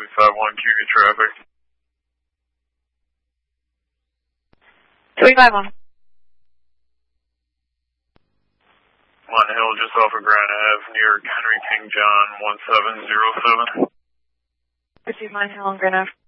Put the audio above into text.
251 Q, get traffic. 251. One Hill, just off of Grand Ave, near Henry King John, 1707. Receive Mine Hill on Grand Ave.